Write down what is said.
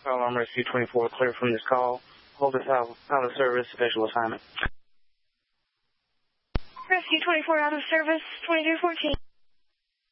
I'm Rescue 24, clear from this call. Hold this out of service, special assignment. Rescue 24 out of service, 2214.